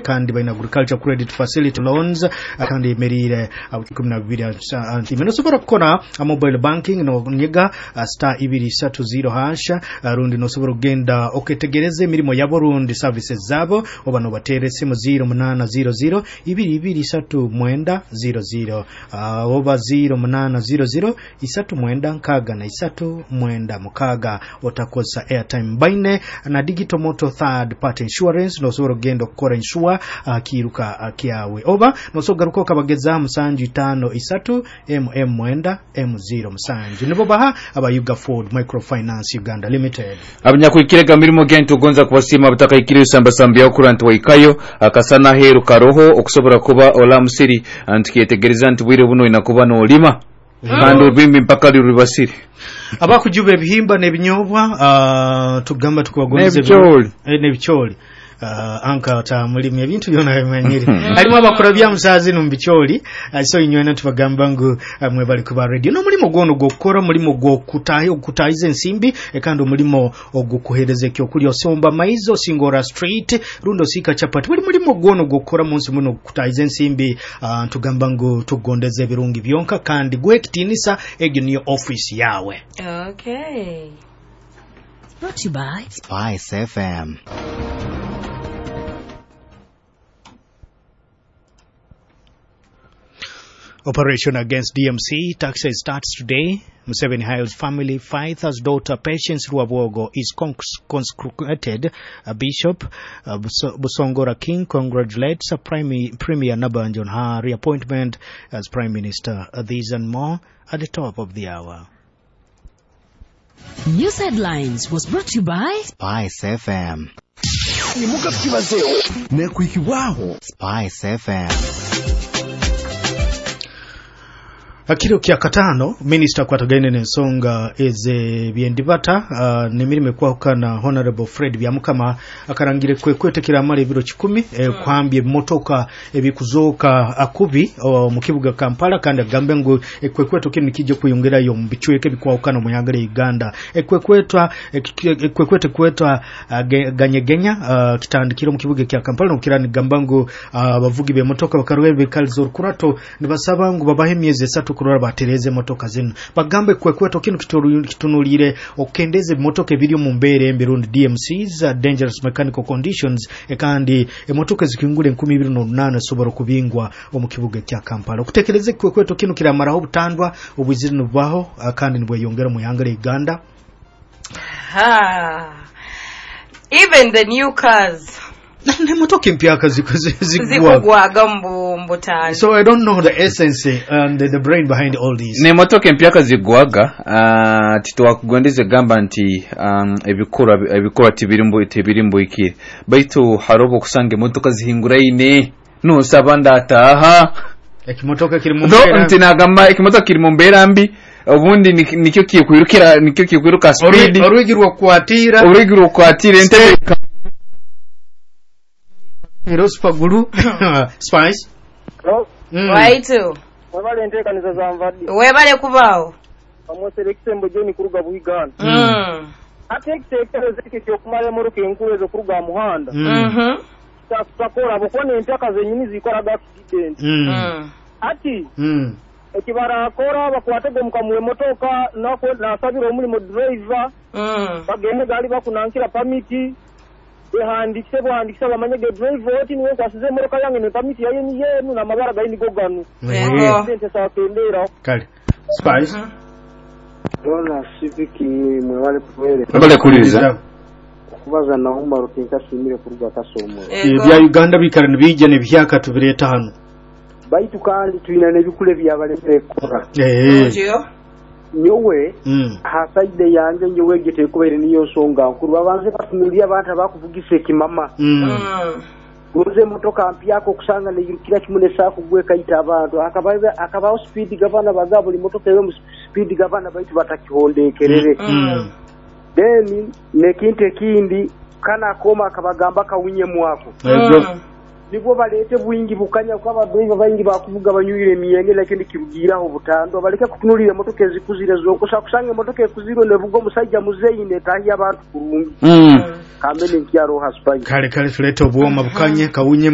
kandi baina agriculture credit facility loans kandi emerire 12 antime nosobora kukora mobile banking no nyega star 230 hasha rundi nosobora kugenda oketegereze emirimo yabo rundi services zabo oba no batere simu 0800 223900 oba 0800 3963 otakosa airtime baine na digital motor third party insurance nosobora kugenda okora insure kiruka kiawe oba nosogaruka okabageza musanju 53 mwenda M0 musanju nibo baha abayuga Ford Microfinance Uganda Limited abanyakwikirega mirimo gento gonza kubasima butakayikiri usambasambya okuranti waikayo akasana heru karoho okusobora kuba olamusiri antikiyetegereza ntubwire buno inakuba no lima kandi bimbi mpaka rubasiri abakujube ebihimba nebinyobwa tugamba tukubagonze nebicholi anka ta mulimi ebintu byona bimanyire alimo abakora bya musazi no mbicholi so inywena tubagamba ngo mwe bali kuba radio no mulimo gono gokora mulimo okutayize ensimbi ekando mulimo ogukuhereze kyo kuli osomba maizo singora street rundo sika chapati mulimo gono gokora munsi muno okutayize ensimbi tugamba ngo tugondeze birungi byonka kandi gwekitinisa egyo niyo office yawe. Okay, brought to you by Spice FM. Operation against DMC taxes starts today. Museveni Hiles family fights as daughter Patience Ruabwogo is consecrated Bishop Busongora King congratulates Premier Nabanjo on her reappointment as Prime Minister. These and more at the top of the hour. News headlines was brought to you by Spice FM. Imuka kibazeo nekwikiwaho Spice FM. Akiro kya katano minister kwatagene n'ensonga eze byendibata nemirime kwahukana Honorable Fred byamukama akarangire kwetekera amale ebiro 10 kwambye motoka ebikuzoka akubi mu kibuga Kampala kandi agambe ngo ekwekweto kino kijje kuyongera yo mbichweke bikwahukana mu yagale Uganda ekwekwete kwetwa ganyegenya kitandikiro mu kibuga kya Kampala nokirani gamba ngo abavugi be motoka bakarwebe kalzor kurato nibasaba ngo babahe myezi 3 kurora batereze motoka zino bagambe kwekweto kino kitunulire okendeze motoka ebiri mu mbere embirundi DMCs dangerous mechanical conditions ekandi emotoka zikingule 2028 sobora kubingwa mu kibuga kya Kampala okutekereze kwekweto kino kiramaraho butandwa ubuziri nubaho kandi nibwe yongera mu yangale Uganda. Even the new cars ne motoka mpya zikugwaga mbutani. So I don't know the essence and the brain behind all these. Ne motoka mpya zigwaga titwa kugondeze gamba nti ebikora tibirimbo iki baitu harobo kusange motoka zihingura ine no sabanda ataha ekimotoka kiri mu mbera no ntinagamba ekimotoka kiri mu mbera mbi ubundi nikyo kikwiruka speed orugirwa kwatira entebe Heroes Paguru Spice. Hello. Right too. Wabale nteka nizo zamvadi. Webale kubao. Amoselekise mbojeni kuruga buigana. Atekise zeke kyokumale muruke enkulu zo kuruga muhanda. Takora bokone ntaka zenyini zikora accident. Ati. Ekibara akora bakwatege mukamwe motoka nako nasabira omulimo driver. Bagende gali bakunankira permit. Handikise bamanyege driver oti niwe kwasize motoka yange ne permit yenu na mabara gaini goganu. Ndente sakendera. Kale. Spice. Dona civic mwe wale kwere. Abale kuliza. Kubaza na umaro kinkasimire kuruga kasomo. Bya Uganda bikarana bijane byaka tubireta hano. Baitu kandi tuina nebikule byabale pekora. Nyowe hasaide yange nyowe gite kubere niyo songa nkuru babanze batunulia abantu bakuvugise kimama goze motoka mpya ko kusanga ne kila kimune safu gwe kaita abantu akabaho speed gavana bagabo li motoka yo speed gavana baitu batakihondekerere then nekinte kindi kana koma akabagamba kawunye mwako nibwo balete buingi bukanya kwa abadriver baingi bakuvuga banyuire miyenge lakini kirugira ho butando baleke kutunulira motoka zikuzire zokosa kusange motoka ekuziro nevugo musajja muzeine tahi abantu kurungi kamene nkyaro haspai kale tulete obwoma bukanye kawunye